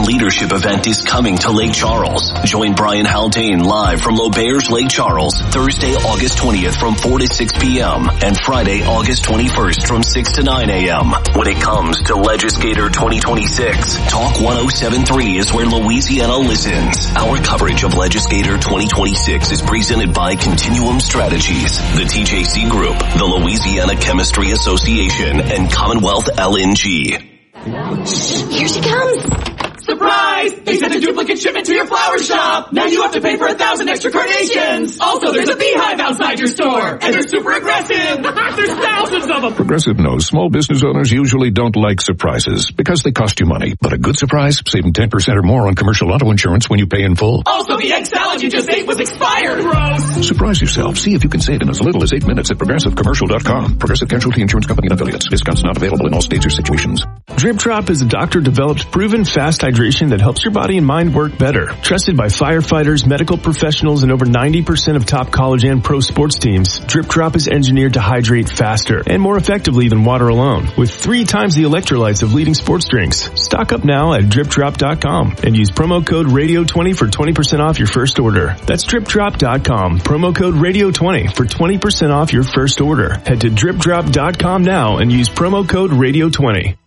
leadership event is coming to Lake Charles. Join Brian Haldane live from L'Auberge Lake Charles, Thursday, August 20th from 4 to 6 p.m. and Friday, August 21st from 6 to 9 a.m. When it comes to Legislator 2026, Talk 107.3 is where Louisiana listens. Our coverage of Legislator 2026 is presented by Continuum Strategies, the TJC Group, the Louisiana Chemistry Association, and Commonwealth LNG. Here she comes. Surprise! They sent a duplicate shipment to your flower shop! Now you have to pay for 1,000 extra carnations! Also, there's a beehive outside your store! And they're super aggressive! There's thousands of them! Progressive knows small business owners usually don't like surprises because they cost you money. But a good surprise, saving 10% or more on commercial auto insurance when you pay in full. Also, the egg salad you just ate was expired! Gross! Surprise yourself. See if you can save in as little as 8 minutes at ProgressiveCommercial.com. Progressive Casualty Insurance Company and affiliates. Discounts not available in all states or situations. Drip Drop is a doctor-developed, proven fast hydration that helps your body and mind work better. Trusted by firefighters, medical professionals, and over 90% of top college and pro sports teams, Drip Drop is engineered to hydrate faster and more effectively than water alone, with 3 times the electrolytes of leading sports drinks. Stock up now at DripDrop.com and use promo code RADIO20 for 20% off your first order. That's DripDrop.com. Promo code RADIO20 for 20% off your first order. Head to DripDrop.com now and use promo code RADIO20.